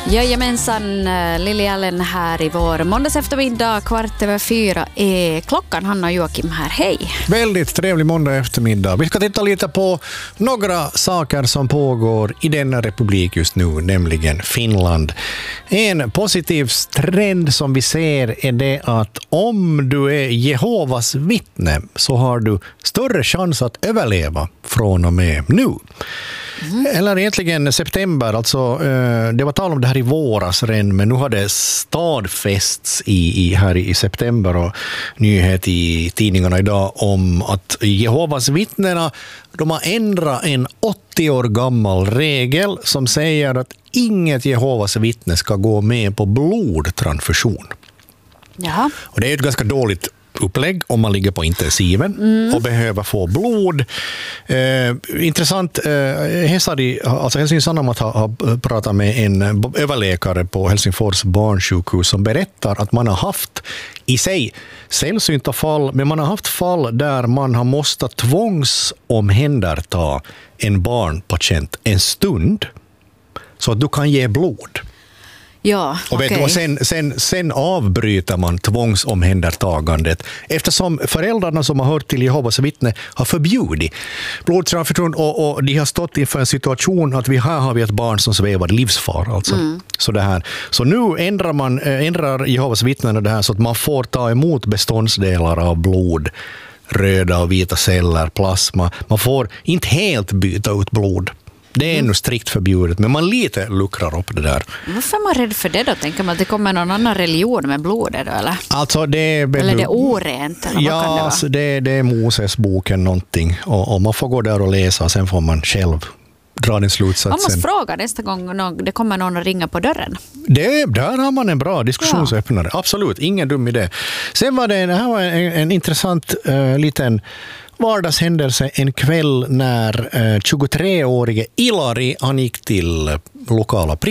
Jajamensan, Lili Allen här i vår måndags eftermiddag, 3:15 är klockan. Hanna och Joakim här, hej. Väldigt trevlig måndag eftermiddag. Vi ska titta lite på några saker som pågår i denna republik just nu, nämligen Finland. En positiv trend som vi ser är det att om du är Jehovas vittne så har du större chans att överleva från och med nu. Eller egentligen september, alltså det var tal om det här i våras redan, men nu har det stadfästs här i september och nyhet i tidningarna idag om att Jehovas vittnena, de har ändrat en 80 år gammal regel som säger att inget Jehovas vittne ska gå med på blodtransfusion. Jaha. Och det är ett ganska dåligt upplägg om man ligger på intensiven och behöver få blod. Intressant, Helsingin Sanomat har pratat med en överläkare på Helsingfors barnsjukhus som berättar att man har haft i sig sällsynta fall, men man har haft fall där man har måste tvångsomhänderta en barnpatient en stund så att du kan ge blod. Ja, och sen avbryter man tvångsomhändertagandet eftersom föräldrarna som har hört till Jehovas vittne har förbjudit blodtransfusion och de har stått inför en situation att här har vi ett barn som svävar livsfar. Alltså. Så nu ändrar Jehovas vittnen det här så att man får ta emot beståndsdelar av blod, röda och vita celler, plasma. Man får inte helt byta ut blod. Det är ännu strikt förbjudet, men man lite luckrar upp det där. Varför är man rädd för det då? Tänker man att det kommer någon annan religion med blodet då, eller? Alltså det är orent, eller vad kan det vara? Alltså det är Moses-boken någonting. Och man får gå där och läsa och sen får man själv dra den slutsatsen. Man måste fråga nästa gång det kommer någon att ringa på dörren. Där har man en bra diskussionsöppnare. Ja. Absolut, ingen dum idé. Sen var det här var en intressant liten vardagshändelse en kväll när 23-årige Ilari han gick till lokala